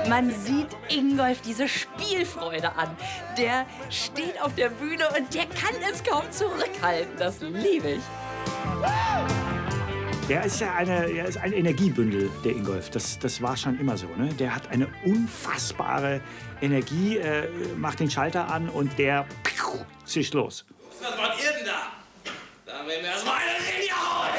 Man sieht Ingolf diese Spielfreude an. Der steht auf der Bühne und der kann es kaum zurückhalten. Das liebe ich. Er ist ein Energiebündel, der Ingolf. Das war schon immer so. Ne? Der hat eine unfassbare Energie, macht den Schalter an und der zischt los. Was macht ihr denn da? Da werden wir erstmal eine reingehauen.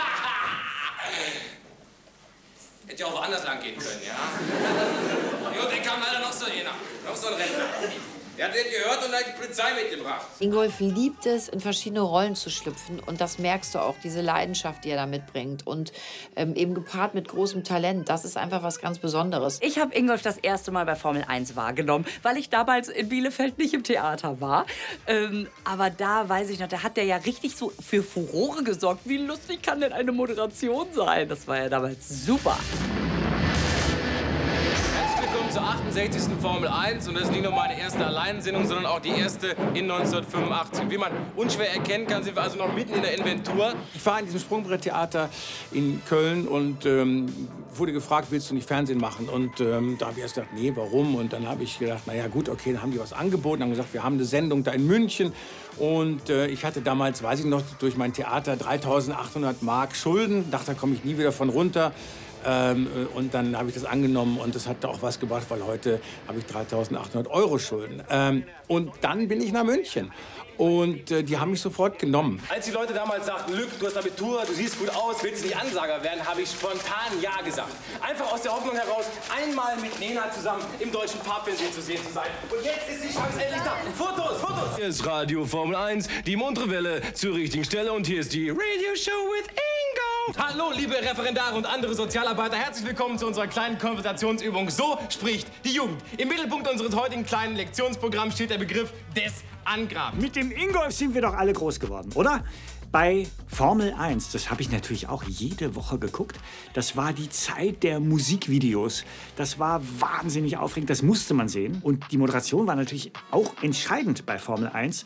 Hätte ja auch woanders lang gehen können, ja? Und den kam leider noch so einer. Noch so ein Rentner. Der hat den gehört und hat die Polizei mitgebracht. Ingolf liebt es, in verschiedene Rollen zu schlüpfen. Und das merkst du auch, diese Leidenschaft, die er da mitbringt. Und eben gepaart mit großem Talent. Das ist einfach was ganz Besonderes. Ich habe Ingolf das erste Mal bei Formel 1 wahrgenommen, weil ich damals in Bielefeld nicht im Theater war. Aber da weiß ich noch, da hat der ja richtig so für Furore gesorgt. Wie lustig kann denn eine Moderation sein? Das war ja damals super. Zur 68. Formel 1 und das ist nicht nur meine erste Alleinsendung, sondern auch die erste in 1985. Wie man unschwer erkennen kann, sind wir also noch mitten in der Inventur. Ich war in diesem Sprungbretttheater in Köln und wurde gefragt, willst du nicht Fernsehen machen? Und da habe ich erst gedacht, nee, warum? Und dann habe ich gedacht, naja gut, okay, dann haben die was angeboten, haben gesagt, wir haben eine Sendung da in München. Und ich hatte damals, weiß ich noch, durch mein Theater 3.800 Mark Schulden. Dachte, da komme ich nie wieder von runter. Und dann habe ich das angenommen und das hat auch was gebracht, weil heute habe ich 3.800 Euro Schulden. Und dann bin ich nach München und die haben mich sofort genommen. Als die Leute damals sagten, Lück, du hast Abitur, du siehst gut aus, willst du nicht Ansager werden, habe ich spontan Ja gesagt. Einfach aus der Hoffnung heraus, einmal mit Nena zusammen im deutschen Farbfernsehen zu sehen zu sein. Und jetzt ist die Chance endlich da. Fotos, Fotos! Hier ist Radio Formel 1, die muntere Welle zur richtigen Stelle und hier ist die Radio Show with Ingo. Hallo, liebe Referendare und andere Sozialarbeiter, herzlich willkommen zu unserer kleinen Konversationsübung. So spricht die Jugend. Im Mittelpunkt unseres heutigen kleinen Lektionsprogramms steht der Begriff des Angrabens. Mit dem Ingolf sind wir doch alle groß geworden, oder? Bei Formel 1, das habe ich natürlich auch jede Woche geguckt, das war die Zeit der Musikvideos. Das war wahnsinnig aufregend, das musste man sehen. Und die Moderation war natürlich auch entscheidend bei Formel 1.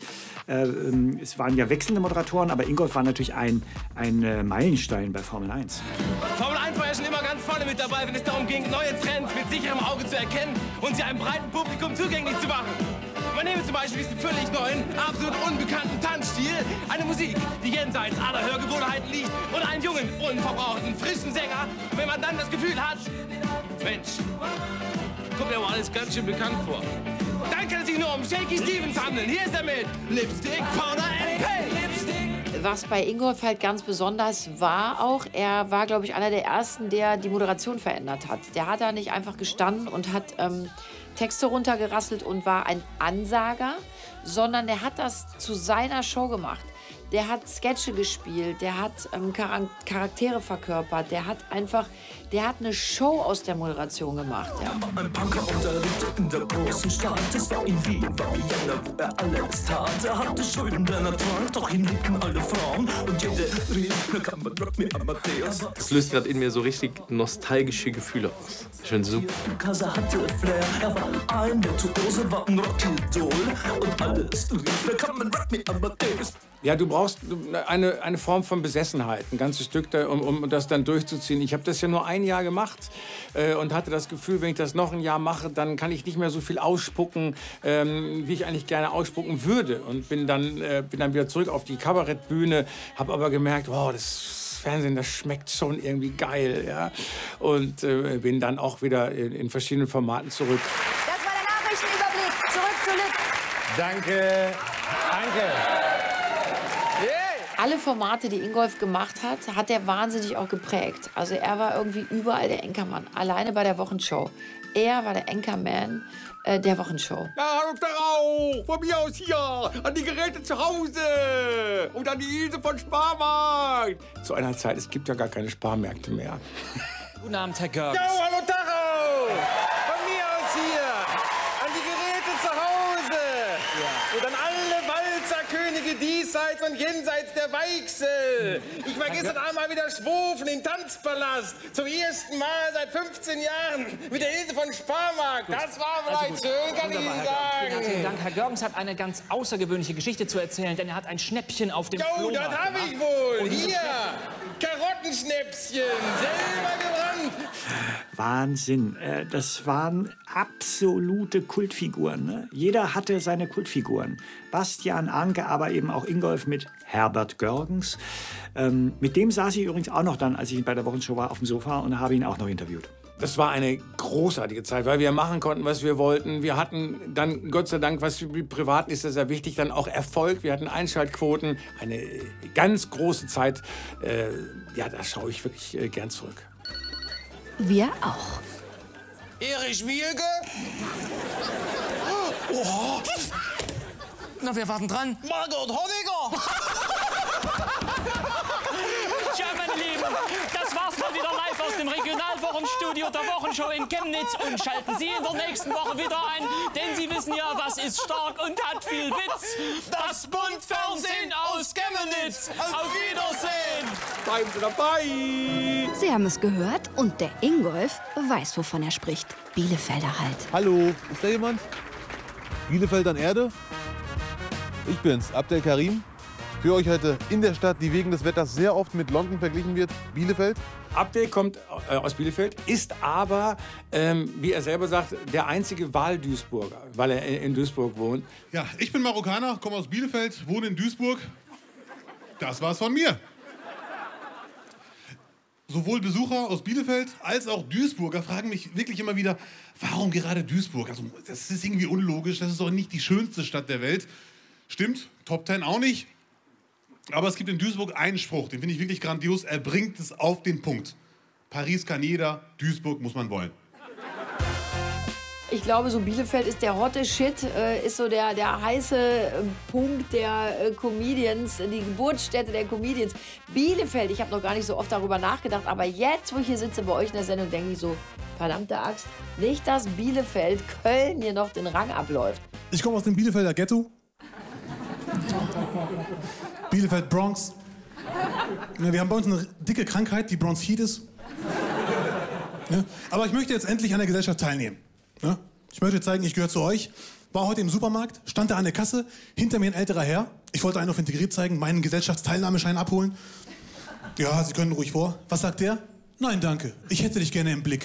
Es waren ja wechselnde Moderatoren, aber Ingolf war natürlich ein Meilenstein bei Formel 1. Formel 1 war ja schon immer ganz vorne mit dabei, wenn es darum ging, neue Trends mit sicherem Auge zu erkennen und sie einem breiten Publikum zugänglich zu machen. Man nehme zum Beispiel diesen völlig neuen, absolut unbekannten Tanzstil, eine Musik, die jenseits aller Hörgewohnheiten liegt und einen jungen, unverbrauchten, frischen Sänger. Und wenn man dann das Gefühl hat, Mensch, kommt mir aber alles ganz schön bekannt vor. Dann kann es sich nur um Shaky Stevens handeln. Hier ist er mit Lipstick Powder and Paint. Was bei Ingolf halt ganz besonders war auch, er war, glaube ich, einer der Ersten, der die Moderation verändert hat. Der hat da nicht einfach gestanden und hat Texte runtergerasselt und war ein Ansager, sondern der hat das zu seiner Show gemacht. Der hat Sketche gespielt, der hat Charaktere verkörpert, der hat eine Show aus der Moderation gemacht. Ja. Ein Punker unterrichtete in der großen Stadt. Es war in Wien, war Vienna, wo er alles tat. Er hatte Schulden, der Natur, doch ihn liebten alle Frauen. Und jede rief, kann man rock me Amadeus. Das löst gerade in mir so richtig nostalgische Gefühle aus. Ich finde super. Er hatte Flair, er war ein Virtuose, war ein Rockidol. Und alles rief, kann man rock me Amadeus. Ja, du brauchst eine Form von Besessenheit, ein ganzes Stück, um das dann durchzuziehen. Ich habe das ja nur ein Jahr gemacht und hatte das Gefühl, wenn ich das noch ein Jahr mache, dann kann ich nicht mehr so viel ausspucken, wie ich eigentlich gerne ausspucken würde. Und bin dann wieder zurück auf die Kabarettbühne, habe aber gemerkt, wow, das Fernsehen, das schmeckt schon irgendwie geil. Ja? Und bin dann auch wieder in verschiedenen Formaten zurück. Das war der Nachrichtenüberblick. Zurück zu Lück. Danke, danke. Alle Formate, die Ingolf gemacht hat, hat er wahnsinnig auch geprägt. Also er war irgendwie überall der Anchormann, alleine bei der Wochenshow. Er war der Anchorman der Wochenshow. Ja, hallo Rauch, von mir aus hier, an die Geräte zu Hause und an die Ilse von Sparmarkt. Zu einer Zeit, es gibt ja gar keine Sparmärkte mehr. Guten Abend, Herr Görges. Ja, hallo Tacho! Von mir aus hier, an die Geräte zu Hause. Ja. Und an alle Walzerkönige diesseits und jenseits der Weichsel. Ich war gestern einmal wieder schwofen im Tanzpalast. Zum ersten Mal seit 15 Jahren mit der Hilfe von Sparmarkt. Das war vielleicht schön, kann ich Ihnen sagen. Herzlichen Dank. Herr Görgens hat eine ganz außergewöhnliche Geschichte zu erzählen, denn er hat ein Schnäppchen auf dem Flohmarkt. Das habe ich wohl. Hier, Karottenschnäpschen, selber gebrannt. Wahnsinn. Das waren absolute Kultfiguren. Ne? Jeder hatte seine Kultfiguren. Bastian, Anke, aber eben auch Ingolf mit Herbert Görgens. Mit dem saß ich übrigens auch noch dann, als ich bei der Wochenshow war, auf dem Sofa und habe ihn auch noch interviewt. Das war eine großartige Zeit, weil wir machen konnten, was wir wollten. Wir hatten dann, Gott sei Dank, was privat ist, das sehr wichtig, dann auch Erfolg. Wir hatten Einschaltquoten, eine ganz große Zeit. Ja, da schaue ich wirklich gern zurück. Wir auch. Erich Mielke? Oh. Na, wir warten dran. Margot Honecker! Tja, meine Lieben, das war's mal wieder live aus dem Regionalwochenstudio der Wochenshow in Chemnitz. Und schalten Sie in der nächsten Woche wieder ein, denn Sie wissen ja, was ist stark und hat viel Witz. Das Bundfernsehen aus Chemnitz. Auf Wiedersehen. Bleiben Sie dabei. Sie haben es gehört und der Ingolf weiß, wovon er spricht. Bielefelder halt. Hallo, ist da jemand? Bielefeld an Erde? Ich bin's, Abdel Karim. Für euch heute in der Stadt, die wegen des Wetters sehr oft mit London verglichen wird, Bielefeld. Abdel kommt aus Bielefeld, ist aber, wie er selber sagt, der einzige Wahl-Duisburger, weil er in Duisburg wohnt. Ja, ich bin Marokkaner, komme aus Bielefeld, wohne in Duisburg. Das war's von mir. Sowohl Besucher aus Bielefeld als auch Duisburger fragen mich wirklich immer wieder, warum gerade Duisburg? Also, das ist irgendwie unlogisch, das ist doch nicht die schönste Stadt der Welt. Stimmt, Top 10 auch nicht. Aber es gibt in Duisburg einen Spruch, den finde ich wirklich grandios. Er bringt es auf den Punkt. Paris kann jeder, Duisburg muss man wollen. Ich glaube, so Bielefeld ist der hotte Shit, ist so der heiße Punkt der Comedians, die Geburtsstätte der Comedians. Bielefeld, ich habe noch gar nicht so oft darüber nachgedacht, aber jetzt, wo ich hier sitze bei euch in der Sendung, denke ich so, verdammte Axt, nicht, dass Bielefeld Köln hier noch den Rang abläuft. Ich komme aus dem Bielefelder Ghetto. Bielefeld Bronx. Ja, wir haben bei uns eine dicke Krankheit, die Bronchitis. Ja, aber ich möchte jetzt endlich an der Gesellschaft teilnehmen. Ja, ich möchte zeigen, ich gehöre zu euch. War heute im Supermarkt, stand da an der Kasse, hinter mir ein älterer Herr. Ich wollte einen auf integriert zeigen, meinen Gesellschaftsteilnahmeschein abholen. Ja, Sie können ruhig vor. Was sagt der? Nein, danke. Ich hätte dich gerne im Blick.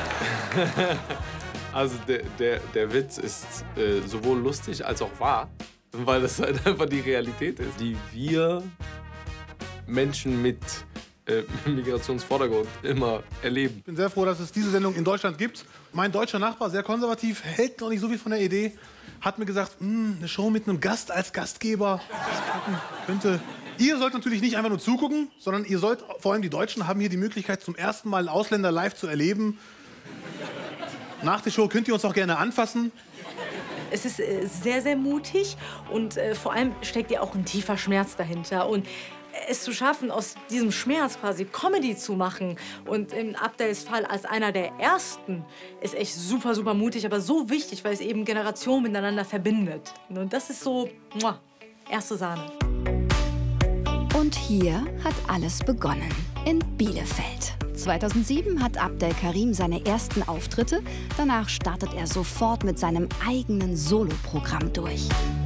Also der Witz ist sowohl lustig als auch wahr. Weil das halt einfach die Realität ist, die wir Menschen mit Migrationsvordergrund immer erleben. Ich bin sehr froh, dass es diese Sendung in Deutschland gibt. Mein deutscher Nachbar, sehr konservativ, hält noch nicht so viel von der Idee. Hat mir gesagt, eine Show mit einem Gast als Gastgeber, das könnte... Ihr sollt natürlich nicht einfach nur zugucken, sondern ihr sollt, vor allem die Deutschen, haben hier die Möglichkeit, zum ersten Mal einen Ausländer live zu erleben. Nach der Show könnt ihr uns auch gerne anfassen. Es ist sehr, sehr mutig und vor allem steckt ja auch ein tiefer Schmerz dahinter. Und es zu schaffen, aus diesem Schmerz quasi Comedy zu machen und in Abdels Fall als einer der Ersten, ist echt super, super mutig, aber so wichtig, weil es eben Generationen miteinander verbindet. Und das ist so, erste Sahne. Und hier hat alles begonnen, in Bielefeld. 2007 hat Abdel Karim seine ersten Auftritte. Danach startet er sofort mit seinem eigenen Soloprogramm durch.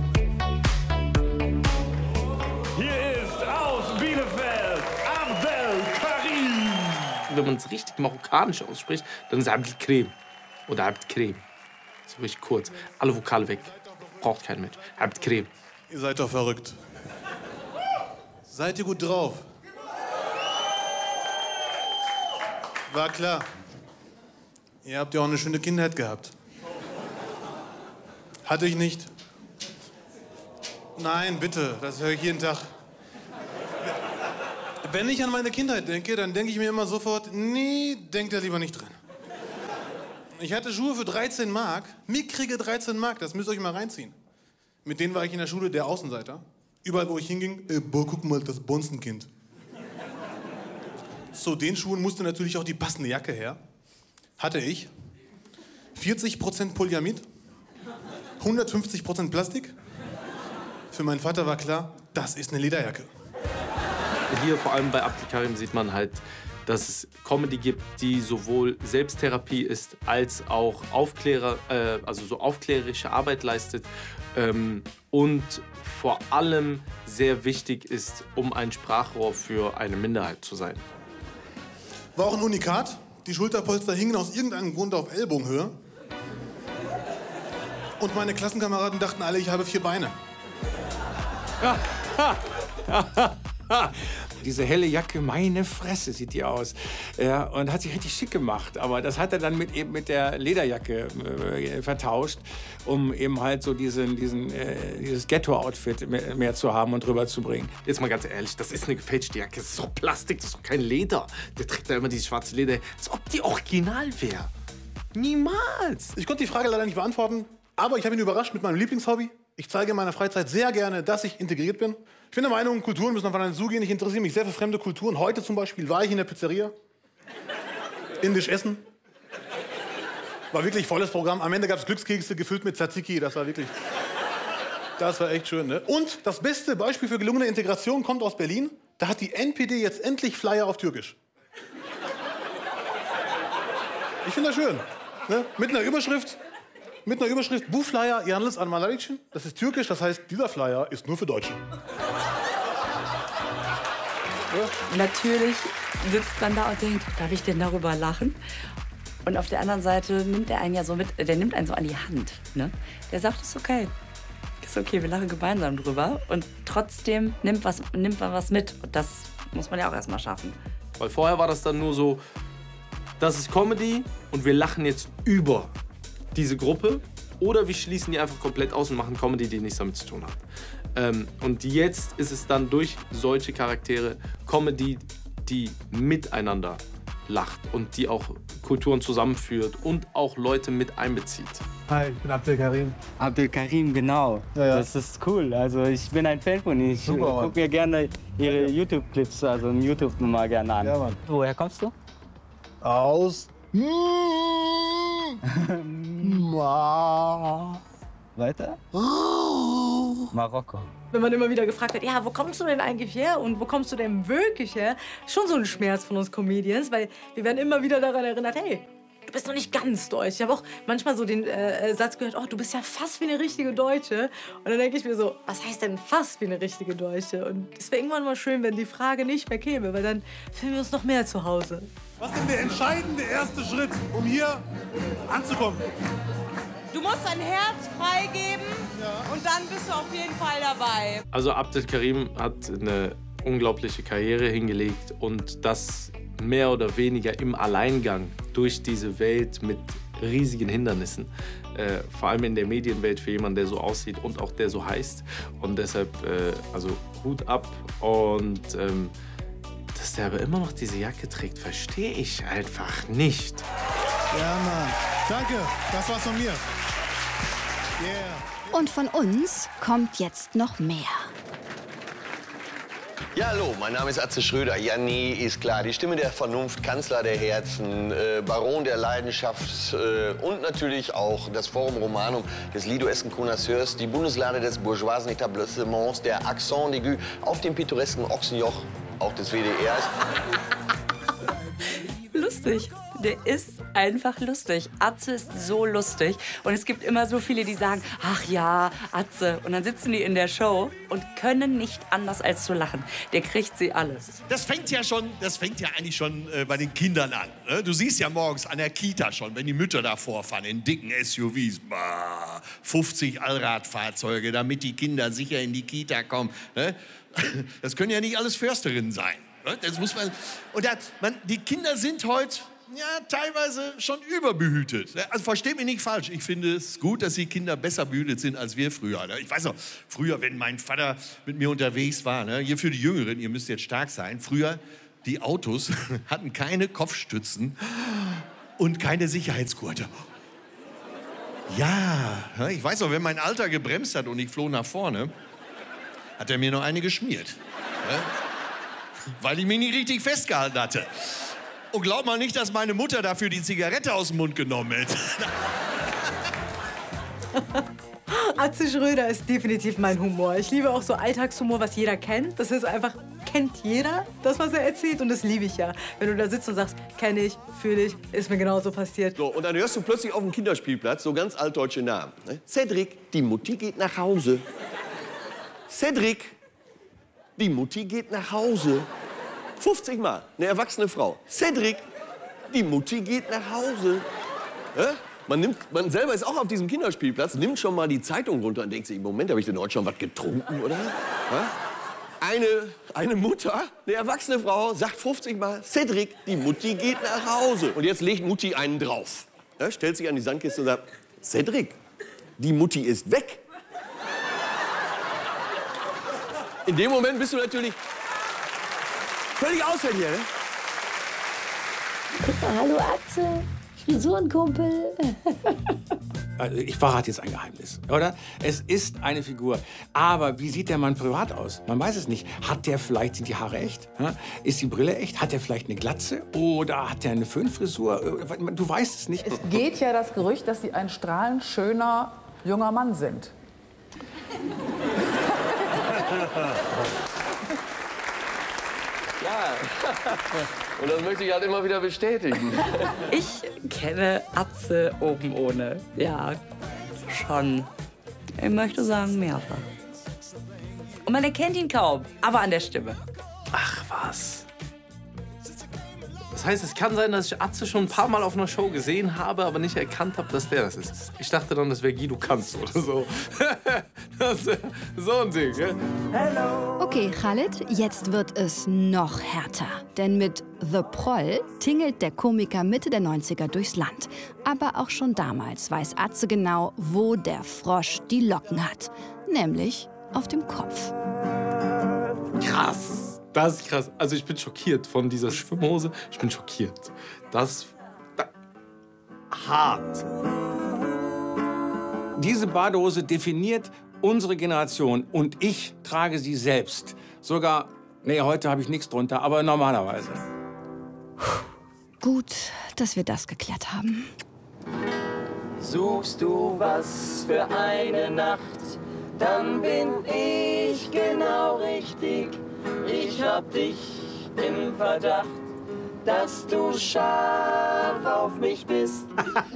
Hier ist aus Bielefeld Abdel Karim. Wenn man es richtig marokkanisch ausspricht, dann ist Abdel Karim oder Abdel Karim. So richtig kurz. Alle Vokale weg. Braucht kein Mensch. Abdel Karim. Ihr seid doch verrückt. Seid ihr gut drauf? War klar. Ihr habt ja auch eine schöne Kindheit gehabt. Hatte ich nicht. Nein, bitte, das höre ich jeden Tag. Wenn ich an meine Kindheit denke, dann denke ich mir immer sofort, nee, denkt da lieber nicht dran. Ich hatte Schuhe für 13 Mark, mickrige 13 Mark, das müsst ihr euch mal reinziehen. Mit denen war ich in der Schule der Außenseiter. Überall, wo ich hinging, boah, guck mal, das Bonzenkind. Zu den Schuhen musste natürlich auch die passende Jacke her. Hatte ich. 40% Polyamid, 150% Plastik. Für meinen Vater war klar, das ist eine Lederjacke. Hier vor allem bei Abdel Karim sieht man halt, dass es Comedy gibt, die sowohl Selbsttherapie ist, als auch also so aufklärerische Arbeit leistet und vor allem sehr wichtig ist, um ein Sprachrohr für eine Minderheit zu sein. War auch ein Unikat. Die Schulterpolster hingen aus irgendeinem Grund auf Ellbogenhöhe. Und meine Klassenkameraden dachten alle, ich habe 4 Beine. Diese helle Jacke, meine Fresse sieht die aus. Ja, und hat sich richtig schick gemacht. Aber das hat er dann eben mit der Lederjacke vertauscht, um eben halt so dieses Ghetto-Outfit mehr zu haben und rüberzubringen. Jetzt mal ganz ehrlich, das ist eine gefälschte Jacke. Das ist doch Plastik, das ist doch kein Leder. Der trägt da immer dieses schwarze Leder, als ob die original wäre. Niemals. Ich konnte die Frage leider nicht beantworten, aber ich habe ihn überrascht mit meinem Lieblingshobby. Ich zeige in meiner Freizeit sehr gerne, dass ich integriert bin. Ich bin der Meinung, Kulturen müssen aufeinander zugehen. Ich interessiere mich sehr für fremde Kulturen. Heute zum Beispiel war ich in der Pizzeria. Indisch essen. War wirklich volles Programm. Am Ende gab es Glückskekse gefüllt mit Tzatziki. Das war wirklich... Das war echt schön, ne? Und das beste Beispiel für gelungene Integration kommt aus Berlin. Da hat die NPD jetzt endlich Flyer auf Türkisch. Ich finde das schön. Ne? Mit einer Überschrift, Bu Flyer Yalnız Almanlar için. Das ist türkisch, das heißt, dieser Flyer ist nur für Deutsche. Ja. Natürlich sitzt man da und denkt, darf ich denn darüber lachen? Und auf der anderen Seite nimmt er einen ja so mit, der nimmt einen so an die Hand. Ne? Der sagt, es ist okay. Ist okay, wir lachen gemeinsam drüber. Und trotzdem nimmt man was mit. Und das muss man ja auch erstmal schaffen. Weil vorher war das dann nur so, das ist Comedy und wir lachen jetzt über diese Gruppe. Oder wir schließen die einfach komplett aus und machen Comedy, die nichts damit zu tun hat. Und jetzt ist es dann durch solche Charaktere Comedy, die miteinander lacht und die auch Kulturen zusammenführt und auch Leute mit einbezieht. Hi, ich bin Abdel Karim. Abdel Karim, genau. Ja. Das ist cool. Also ich bin ein Fan von Ihnen. Ich gucke mir gerne Ihre YouTube-Clips, also YouTube-Nummer gerne an. Ja, Mann. Woher kommst du? Aus. Weiter? Marokko. Wenn man immer wieder gefragt hat, ja, wo kommst du denn eigentlich her und wo kommst du denn wirklich her? Schon so ein Schmerz von uns Comedians, weil wir werden immer wieder daran erinnert, hey, du bist doch nicht ganz deutsch. Ich habe auch manchmal so den Satz gehört, oh, du bist ja fast wie eine richtige Deutsche. Und dann denke ich mir so, was heißt denn fast wie eine richtige Deutsche? Und es wäre irgendwann mal schön, wenn die Frage nicht mehr käme, weil dann fühlen wir uns noch mehr zu Hause. Was ist denn der entscheidende erste Schritt, um hier anzukommen? Du musst dein Herz freigeben und dann bist du auf jeden Fall dabei. Also Abdel Karim hat eine unglaubliche Karriere hingelegt und das mehr oder weniger im Alleingang durch diese Welt mit riesigen Hindernissen. Vor allem in der Medienwelt für jemanden, der so aussieht und auch der so heißt. Und deshalb, also Hut ab. Und dass der aber immer noch diese Jacke trägt, verstehe ich einfach nicht. Ja, Mann. Danke, das war's von mir. Yeah. Und von uns kommt jetzt noch mehr. Ja, hallo, mein Name ist Atze Schröder. Ja, nee, ist klar. Die Stimme der Vernunft, Kanzler der Herzen, Baron der Leidenschaft und natürlich auch das Forum Romanum des lidoesken Connoisseurs, die Bundeslade des bourgeoisen Etablissements, der Accent aigu auf dem pittoresken Ochsenjoch, auch des WDRs. Lustig. Der ist einfach lustig. Atze ist so lustig. Und es gibt immer so viele, die sagen, ach ja, Atze. Und dann sitzen die in der Show und können nicht anders als zu lachen. Der kriegt sie alle. Das fängt ja eigentlich schon bei den Kindern an. Ne? Du siehst ja morgens an der Kita schon, wenn die Mütter da vorfahren in dicken SUVs, 50 Allradfahrzeuge, damit die Kinder sicher in die Kita kommen. Ne? Das können ja nicht alles Försterinnen sein. Ne? Das muss man. Und die Kinder sind heute ja, teilweise schon überbehütet. Also versteht mich nicht falsch. Ich finde es gut, dass die Kinder besser behütet sind als wir früher. Ich weiß noch, früher, wenn mein Vater mit mir unterwegs war, hier für die Jüngeren, ihr müsst jetzt stark sein, früher, die Autos hatten keine Kopfstützen und keine Sicherheitsgurte. Ja, ich weiß noch, wenn mein Alter gebremst hat und ich floh nach vorne, hat er mir noch eine geschmiert. Weil ich mich nicht richtig festgehalten hatte. Und glaub mal nicht, dass meine Mutter dafür die Zigarette aus dem Mund genommen hätte. Atze Schröder ist definitiv mein Humor. Ich liebe auch so Alltagshumor, was jeder kennt. Das ist einfach, kennt jeder, das, was er erzählt. Und das liebe ich ja. Wenn du da sitzt und sagst, kenne ich, fühle ich, ist mir genauso passiert. So, und dann hörst du plötzlich auf dem Kinderspielplatz so ganz altdeutsche Namen. Ne? Cedric, die Mutti geht nach Hause. Cedric, die Mutti geht nach Hause. 50 Mal, eine erwachsene Frau. Cedric, die Mutti geht nach Hause. Man selber ist auch auf diesem Kinderspielplatz, nimmt schon mal die Zeitung runter und denkt sich, Moment, habe ich denn heute schon was getrunken, oder? Eine Mutter, eine erwachsene Frau, sagt 50 Mal, Cedric, die Mutti geht nach Hause. Und jetzt legt Mutti einen drauf. Stellt sich an die Sandkiste und sagt, Cedric, die Mutti ist weg. In dem Moment bist du natürlich völlig außer dir, ne? Guck mal, hallo Atze, Frisurenkumpel. Also ich verrate jetzt ein Geheimnis, oder? Es ist eine Figur. Aber wie sieht der Mann privat aus? Man weiß es nicht. Hat der vielleicht, sind die Haare echt? Ist die Brille echt? Hat der vielleicht eine Glatze? Oder hat der eine Föhnfrisur? Du weißt es nicht. Es geht ja das Gerücht, dass Sie ein strahlend schöner junger Mann sind. Ja, und das möchte ich halt immer wieder bestätigen. Ich kenne Atze oben ohne. Ja, schon. Ich möchte sagen, mehrfach. Und man erkennt ihn kaum, aber an der Stimme. Ach was. Das heißt, es kann sein, dass ich Atze schon ein paar Mal auf einer Show gesehen habe, aber nicht erkannt habe, dass der das ist. Ich dachte dann, das wäre Guido Kanz oder so. Das ist so ein Ding, gell? Okay, Khalid, jetzt wird es noch härter. Denn mit The Proll tingelt der Komiker Mitte der 90er durchs Land. Aber auch schon damals weiß Atze genau, wo der Frosch die Locken hat. Nämlich auf dem Kopf. Krass. Das ist krass. Also ich bin schockiert von dieser Schwimmhose. Ich bin schockiert. Das hart. Diese Badehose definiert unsere Generation und ich trage sie selbst. Sogar, nee, heute habe ich nichts drunter, aber normalerweise. Gut, dass wir das geklärt haben. Suchst du was für eine Nacht, dann bin ich genau richtig. Ich hab dich im Verdacht, dass du scharf auf mich bist.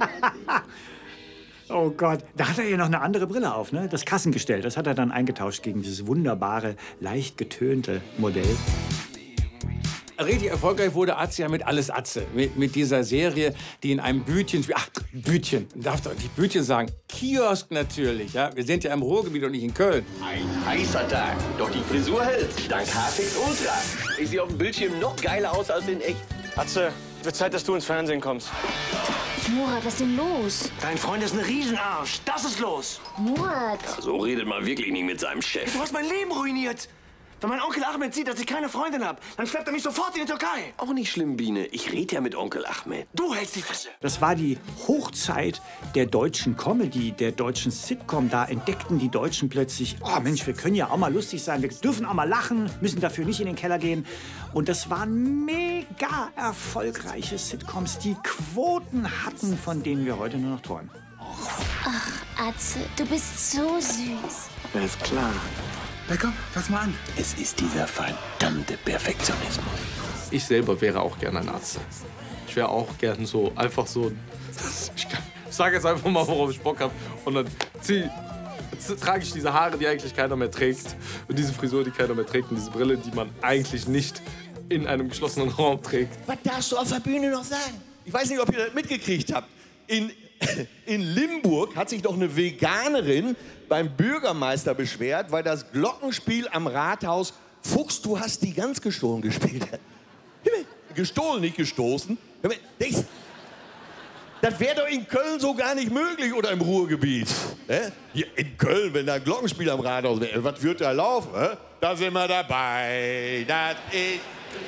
Oh Gott, da hat er ja noch eine andere Brille auf, ne? Das Kassengestell, das hat er dann eingetauscht gegen dieses wunderbare, leicht getönte Modell. Richtig erfolgreich wurde Atze ja mit Alles Atze. Mit dieser Serie, die in einem Bütchen spielt. Ach, Bütchen. Man darf doch nicht Bütchen sagen. Kiosk natürlich. Ja? Wir sind ja im Ruhrgebiet und nicht in Köln. Ein heißer Tag. Doch die Frisur hält. Dank Hafix Ultra. Ich sehe auf dem Bildschirm noch geiler aus als in echt. Atze, wird Zeit, dass du ins Fernsehen kommst. Murat, was ist denn los? Dein Freund ist ein Riesenarsch. Das ist los. Murat. Ja, so redet man wirklich nicht mit seinem Chef. Du hast mein Leben ruiniert. Wenn mein Onkel Ahmed sieht, dass ich keine Freundin habe, dann schleppt er mich sofort in die Türkei. Auch nicht schlimm, Biene. Ich rede ja mit Onkel Ahmed. Du hältst die Fresse. Das war die Hochzeit der deutschen Comedy, der deutschen Sitcom. Da entdeckten die Deutschen plötzlich, oh Mensch, wir können ja auch mal lustig sein, wir dürfen auch mal lachen, müssen dafür nicht in den Keller gehen. Und das waren mega erfolgreiche Sitcoms, die Quoten hatten, von denen wir heute nur noch träumen. Ach, Atze, du bist so süß. Ja, ist klar. Na komm, fass mal an. Es ist dieser verdammte Perfektionismus. Ich selber wäre auch gerne ein Atze. Ich wäre auch gern so, einfach so. Ich sage jetzt einfach mal, worauf ich Bock habe. Und dann trage ich diese Haare, die eigentlich keiner mehr trägt. Und diese Frisur, die keiner mehr trägt. Und diese Brille, die man eigentlich nicht in einem geschlossenen Raum trägt. Was darfst du auf der Bühne noch sagen? Ich weiß nicht, ob ihr das mitgekriegt habt. In Limburg hat sich doch eine Veganerin beim Bürgermeister beschwert, weil das Glockenspiel am Rathaus Fuchs, du hast die Gans gestohlen gespielt hat. Gestohlen, nicht gestoßen. Das wäre doch in Köln so gar nicht möglich oder im Ruhrgebiet. Hier in Köln, wenn da ein Glockenspiel am Rathaus wäre, was wird da laufen? Da sind wir dabei. Das ist...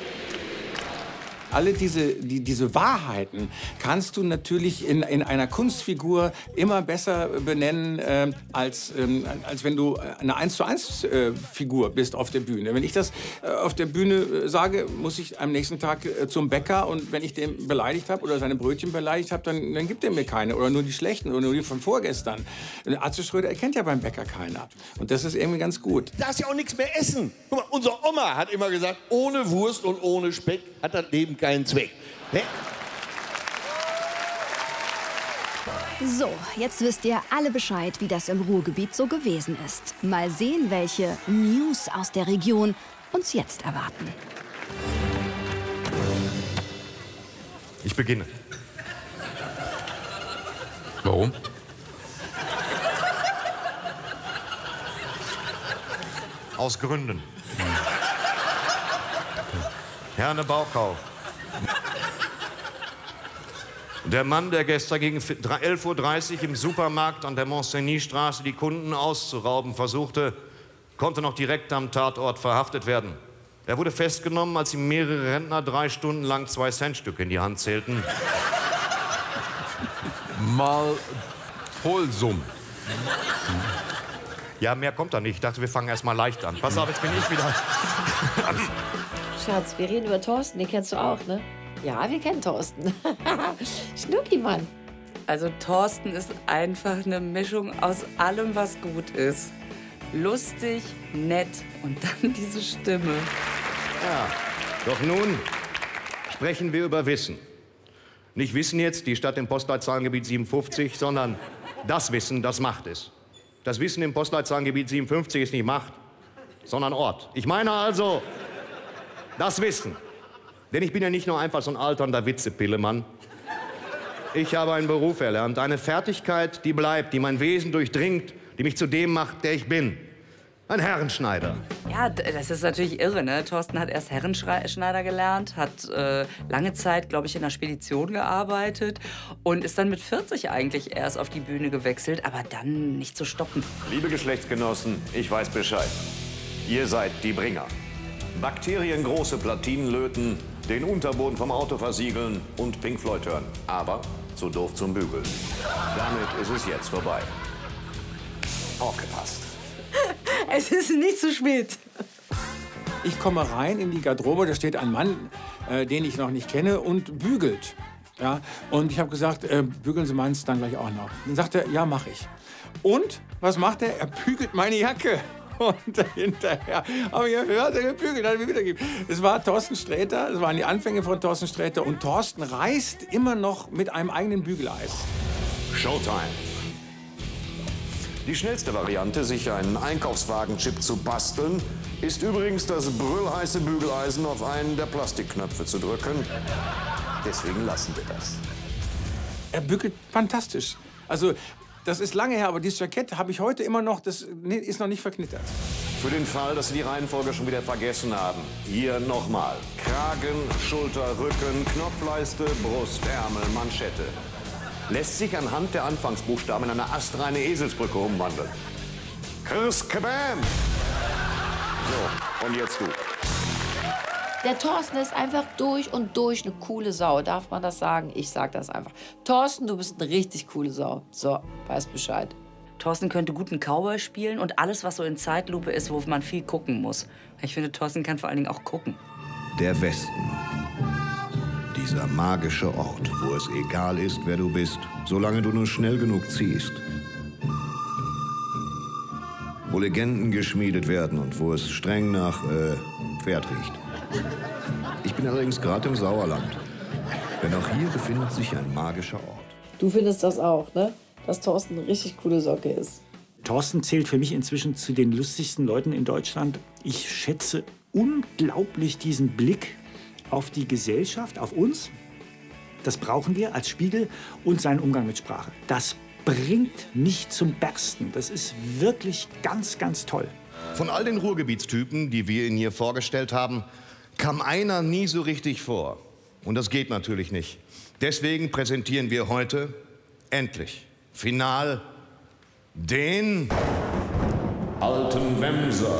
Alle diese Wahrheiten kannst du natürlich in einer Kunstfigur immer besser benennen, als wenn du eine 1:1 Figur bist auf der Bühne. Wenn ich das auf der Bühne sage, muss ich am nächsten Tag zum Bäcker und wenn ich den beleidigt habe oder seine Brötchen beleidigt habe, dann gibt er mir keine oder nur die schlechten oder nur die von vorgestern. Atze Schröder erkennt ja beim Bäcker keiner. Und das ist irgendwie ganz gut. Da ist ja auch nichts mehr essen. Guck mal, unsere Oma hat immer gesagt, ohne Wurst und ohne Speck hat das Leben keinen Zweck. Ne? So, jetzt wisst ihr alle Bescheid, wie das im Ruhrgebiet so gewesen ist. Mal sehen, welche News aus der Region uns jetzt erwarten. Ich beginne. Warum? Aus Gründen. Herne Bauchau. Der Mann, der gestern gegen 11:30 Uhr im Supermarkt an der Mont-Cenis-Straße die Kunden auszurauben versuchte, konnte noch direkt am Tatort verhaftet werden. Er wurde festgenommen, als ihm mehrere Rentner 3 Stunden lang 2-Cent-Stücke in die Hand zählten. Mal Polsum. Ja, mehr kommt da nicht. Ich dachte, wir fangen erst mal leicht an. Pass auf, jetzt bin ich wieder. Schatz, wir reden über Thorsten, den kennst du auch, ne? Ja, wir kennen Thorsten. Schnucki, Mann. Also Thorsten ist einfach eine Mischung aus allem, was gut ist. Lustig, nett und dann diese Stimme. Ja, doch nun sprechen wir über Wissen. Nicht Wissen jetzt, die Stadt im Postleitzahlengebiet 57, sondern das Wissen, das Macht ist. Das Wissen im Postleitzahlengebiet 57 ist nicht Macht, sondern Ort. Ich meine also das Wissen. Denn ich bin ja nicht nur einfach so ein alternder Witzepillemann. Ich habe einen Beruf erlernt, eine Fertigkeit, die bleibt, die mein Wesen durchdringt, die mich zu dem macht, der ich bin. Ein Herrenschneider. Ja, das ist natürlich irre, ne? Thorsten hat erst Herrenschneider gelernt, hat lange Zeit, glaube ich, in der Spedition gearbeitet und ist dann mit 40 eigentlich erst auf die Bühne gewechselt, aber dann nicht zu stoppen. Liebe Geschlechtsgenossen, ich weiß Bescheid. Ihr seid die Bringer. Bakterien große Platinen löten, den Unterboden vom Auto versiegeln und Pink Floyd hören. Aber zu doof zum Bügeln. Damit ist es jetzt vorbei. Aufgepasst. Es ist nicht zu spät. Ich komme rein in die Garderobe, da steht ein Mann, den ich noch nicht kenne, und bügelt. Ja? Und ich habe gesagt, bügeln Sie meins dann gleich auch noch. Dann sagt er, ja, mache ich. Und was macht er? Er bügelt meine Jacke. Und hinterher habe ich gehört, er gebügelt, hat er mir wiedergegeben. Es war Thorsten Sträter, es waren die Anfänge von Thorsten Sträter. Und Thorsten reist immer noch mit einem eigenen Bügeleis. Showtime. Die schnellste Variante, sich einen Einkaufswagenchip zu basteln, ist übrigens das brüllheiße Bügeleisen auf einen der Plastikknöpfe zu drücken. Deswegen lassen wir das. Er bügelt fantastisch. Also, das ist lange her, aber dieses Jackett habe ich heute immer noch, das ist noch nicht verknittert. Für den Fall, dass Sie die Reihenfolge schon wieder vergessen haben, hier nochmal. Kragen, Schulter, Rücken, Knopfleiste, Brust, Ärmel, Manschette. Lässt sich anhand der Anfangsbuchstaben in eine astreine Eselsbrücke umwandeln. Chris Kabam! So, und jetzt du. Der Thorsten ist einfach durch und durch eine coole Sau. Darf man das sagen? Ich sag das einfach. Thorsten, du bist eine richtig coole Sau. So, weißt Bescheid. Thorsten könnte gut einen Cowboy spielen und alles, was so in Zeitlupe ist, wo man viel gucken muss. Ich finde, Thorsten kann vor allen Dingen auch gucken. Der Westen. Dieser magische Ort, wo es egal ist, wer du bist, solange du nur schnell genug ziehst. Wo Legenden geschmiedet werden und wo es streng nach Pferd riecht. Ich bin allerdings gerade im Sauerland. Denn auch hier befindet sich ein magischer Ort. Du findest das auch, ne? Dass Thorsten eine richtig coole Socke ist. Thorsten zählt für mich inzwischen zu den lustigsten Leuten in Deutschland. Ich schätze unglaublich diesen Blick auf die Gesellschaft, auf uns. Das brauchen wir als Spiegel und seinen Umgang mit Sprache. Das bringt mich zum Bersten. Das ist wirklich ganz, ganz toll. Von all den Ruhrgebietstypen, die wir Ihnen hier vorgestellt haben, kam einer nie so richtig vor. Und das geht natürlich nicht. Deswegen präsentieren wir heute endlich, final, den alten Wemser.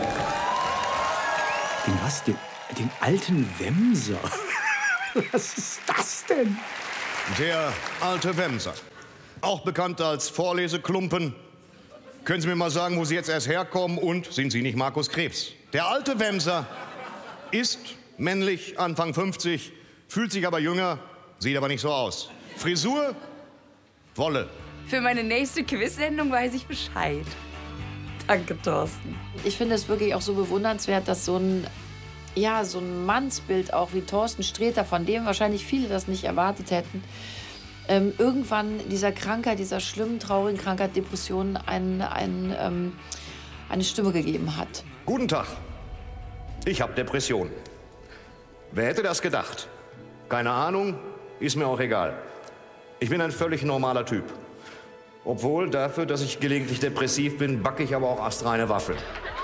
Den was? Den alten Wemser? Was ist das denn? Der alte Wemser. Auch bekannt als Vorleseklumpen. Können Sie mir mal sagen, wo Sie jetzt erst herkommen und sind Sie nicht Markus Krebs? Der alte Wemser ist männlich, Anfang 50, fühlt sich aber jünger, sieht aber nicht so aus. Frisur, Wolle. Für meine nächste Quiz-Sendung weiß ich Bescheid. Danke, Thorsten. Ich finde es wirklich auch so bewundernswert, dass so ein Mannsbild auch wie Thorsten Sträter, von dem wahrscheinlich viele das nicht erwartet hätten, irgendwann dieser Krankheit, dieser schlimmen, traurigen Krankheit, Depression, eine Stimme gegeben hat. Guten Tag. Ich habe Depressionen. Wer hätte das gedacht? Keine Ahnung, Ist mir auch egal. Ich bin ein völlig normaler Typ. Obwohl, dafür, dass ich gelegentlich depressiv bin, backe ich aber auch astreine Waffeln.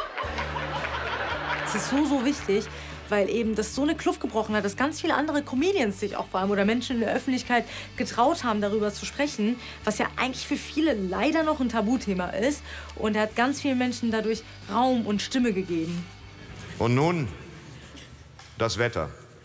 Es ist so wichtig, weil eben das so eine Kluft gebrochen hat, dass ganz viele andere Comedians sich auch vor allem oder Menschen in der Öffentlichkeit getraut haben, darüber zu sprechen, was ja eigentlich für viele leider noch ein Tabuthema ist. Und er hat ganz vielen Menschen dadurch Raum und Stimme gegeben. Und nun das Wetter.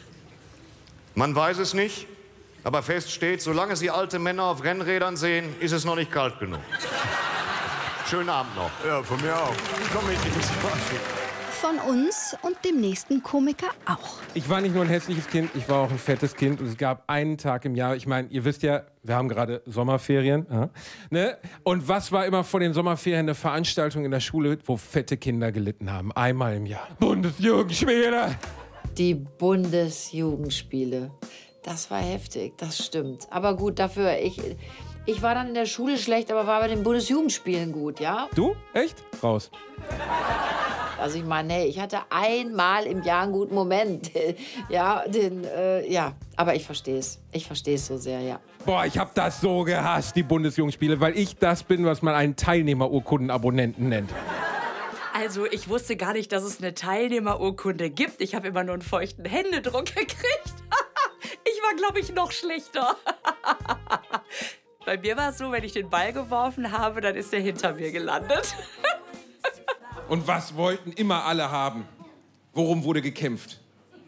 Man weiß es nicht, aber fest steht, solange Sie alte Männer auf Rennrädern sehen, ist es noch nicht kalt genug. Schönen Abend noch. Ja, von mir auch. Komm mit, ich muss Von uns und dem nächsten Komiker auch. Ich war nicht nur ein hässliches Kind, ich war auch ein fettes Kind. Und es gab einen Tag im Jahr, ich meine, ihr wisst ja, wir haben gerade Sommerferien. Ne? Und was war immer vor den Sommerferien eine Veranstaltung in der Schule, wo fette Kinder gelitten haben? Einmal im Jahr. Bundesjugendspiele! Die Bundesjugendspiele. Das war heftig, das stimmt. Aber gut, dafür, ich war dann in der Schule schlecht, aber war bei den Bundesjugendspielen gut, ja? Du? Echt? Raus. Also ich meine, hey, ich hatte einmal im Jahr einen guten Moment. Ja, aber ich verstehe es. Ich verstehe es so sehr, ja. Boah, ich hab das so gehasst, die Bundesjugendspiele, weil ich das bin, was man einen Teilnehmerurkundenabonnenten nennt. Also, ich wusste gar nicht, dass es eine Teilnehmerurkunde gibt. Ich habe immer nur einen feuchten Händedruck gekriegt. Ich war, glaube ich, noch schlechter. Bei mir war es so, wenn ich den Ball geworfen habe, dann ist er hinter mir gelandet. Und was wollten immer alle haben? Worum wurde gekämpft?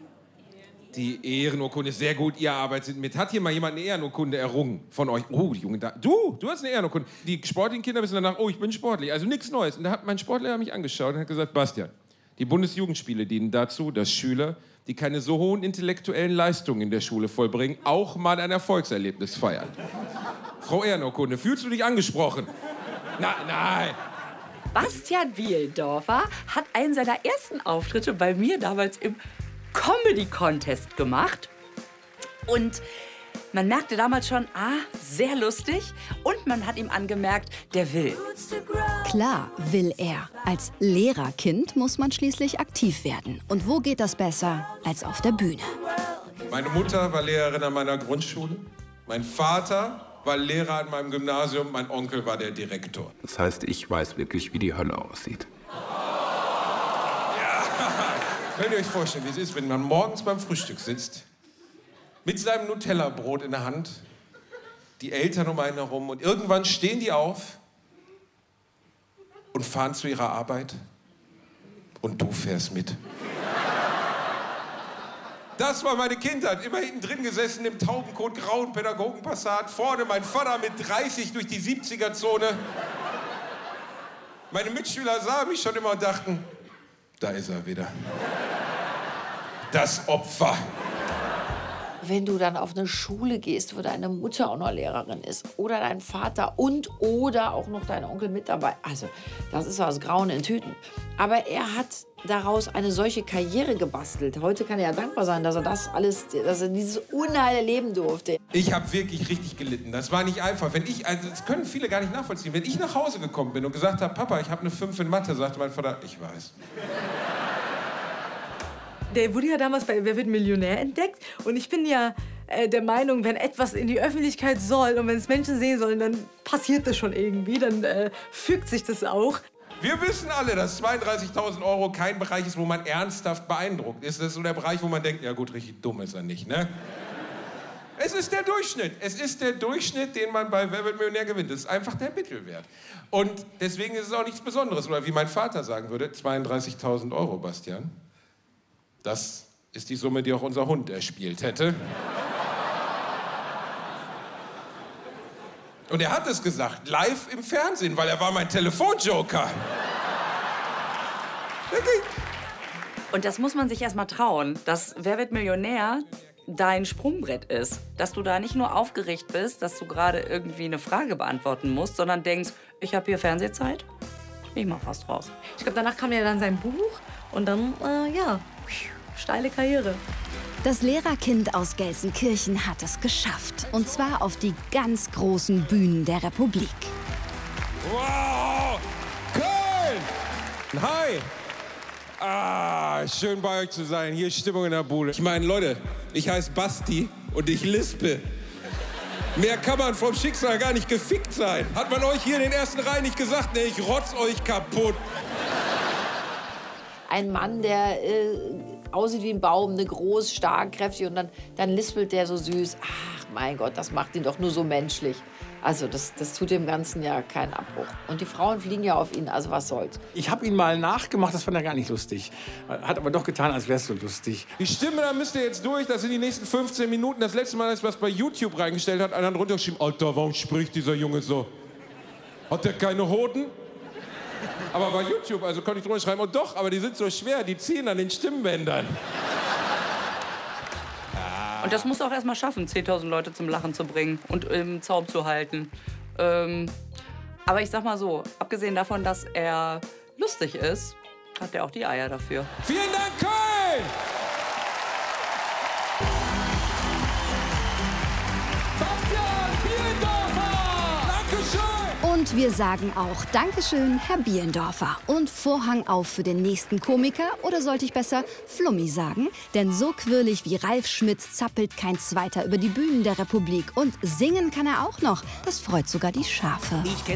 Die Ehrenurkunde ist sehr gut, ihr arbeitet mit. Hat hier mal jemand eine Ehrenurkunde errungen von euch? Oh, die Junge da. Du hast eine Ehrenurkunde. Die sportlichen Kinder wissen danach, oh, ich bin sportlich. Also nichts Neues. Und da hat mein Sportlehrer mich angeschaut und hat gesagt, Bastian, die Bundesjugendspiele dienen dazu, dass Schüler, die keine so hohen intellektuellen Leistungen in der Schule vollbringen, auch mal ein Erfolgserlebnis feiern. Frau Ehrenurkunde, fühlst du dich angesprochen? Nein. Bastian Bielendorfer hat einen seiner ersten Auftritte bei mir damals im Comedy-Contest gemacht. Und man merkte damals schon, sehr lustig. Und man hat ihm angemerkt, der will. Klar will er. Als Lehrerkind muss man schließlich aktiv werden. Und wo geht das besser als auf der Bühne? Meine Mutter war Lehrerin an meiner Grundschule. Mein Vater war Lehrer an meinem Gymnasium. Mein Onkel war der Direktor. Das heißt, ich weiß wirklich, wie die Hölle aussieht. Könnt ihr euch vorstellen, wie es ist, wenn man morgens beim Frühstück sitzt, mit seinem Nutella-Brot in der Hand, die Eltern um einen herum und irgendwann stehen die auf und fahren zu ihrer Arbeit und du fährst mit. Das war meine Kindheit, immer hinten drin gesessen im Taubenkot grauen Pädagogenpassat, vorne mein Vater mit 30 durch die 70er-Zone. Meine Mitschüler sahen mich schon immer und dachten, da ist er wieder. Das Opfer. Wenn du dann auf eine Schule gehst, wo deine Mutter auch noch Lehrerin ist oder dein Vater oder auch noch dein Onkel mit dabei. Also, das ist was Grauen in Tüten. Aber er hat daraus eine solche Karriere gebastelt. Heute kann er ja dankbar sein, dass er das alles, dass er dieses Unheil erleben durfte. Ich habe wirklich richtig gelitten. Das war nicht einfach. Das können viele gar nicht nachvollziehen. Wenn ich nach Hause gekommen bin und gesagt habe, Papa, ich habe eine 5 in Mathe, sagte mein Vater, ich weiß. Der wurde ja damals bei Wer wird Millionär entdeckt. Und ich bin ja der Meinung, wenn etwas in die Öffentlichkeit soll und wenn es Menschen sehen sollen, dann passiert das schon irgendwie. Dann fügt sich das auch. Wir wissen alle, dass 32.000 € kein Bereich ist, wo man ernsthaft beeindruckt ist. Das ist so der Bereich, wo man denkt, ja gut, richtig dumm ist er nicht, ne? Es ist der Durchschnitt. Es ist der Durchschnitt, den man bei Wer wird Millionär gewinnt. Das ist einfach der Mittelwert. Und deswegen ist es auch nichts Besonderes. Oder wie mein Vater sagen würde, 32.000 €, Bastian. Das ist die Summe, die auch unser Hund erspielt hätte. Und er hat es gesagt, live im Fernsehen, weil er war mein Telefonjoker. Und das muss man sich erst mal trauen, dass Wer wird Millionär dein Sprungbrett ist. Dass du da nicht nur aufgeregt bist, dass du gerade irgendwie eine Frage beantworten musst, sondern denkst, ich habe hier Fernsehzeit, ich mach was draus. Ich glaube, danach kam ja dann sein Buch und dann, steile Karriere. Das Lehrerkind aus Gelsenkirchen hat es geschafft. Und zwar auf die ganz großen Bühnen der Republik. Wow! Köln! Hi! Schön bei euch zu sein. Hier ist Stimmung in der Bude. Ich meine, Leute, ich heiße Basti. und ich lispe. Mehr kann man vom Schicksal gar nicht gefickt sein. Hat man euch hier in den ersten Reihen nicht gesagt, ne, ich rotz euch kaputt. Ein Mann, der aussieht wie ein Baum, ne, groß, stark, kräftig und dann lispelt der so süß. Ach mein Gott, das macht ihn doch nur so menschlich. Also das tut dem Ganzen ja keinen Abbruch. Und die Frauen fliegen ja auf ihn, also was soll's. Ich habe ihn mal nachgemacht, das fand er gar nicht lustig. Hat aber doch getan, als wäre es so lustig. Die Stimme, da müsst ihr jetzt durch, das sind die nächsten 15 Minuten. Das letzte Mal, dass ich was bei YouTube reingestellt hat, einer drunter geschrieben, Alter, warum spricht dieser Junge so? Hat der keine Hoden? Aber bei YouTube, also konnte ich drunter schreiben, oh doch, aber die sind so schwer, die ziehen an den Stimmbändern. Und das muss auch erst mal schaffen, 10.000 Leute zum Lachen zu bringen und im Zaum zu halten. Aber ich sag mal so, abgesehen davon, dass er lustig ist, hat er auch die Eier dafür. Vielen Dank, Köln! Und wir sagen auch Dankeschön, Herr Bielendorfer. Und Vorhang auf für den nächsten Komiker, oder sollte ich besser Flummi sagen? Denn so quirlig wie Ralf Schmitz zappelt kein Zweiter über die Bühnen der Republik. Und singen kann er auch noch. Das freut sogar die Schafe. Ich kenn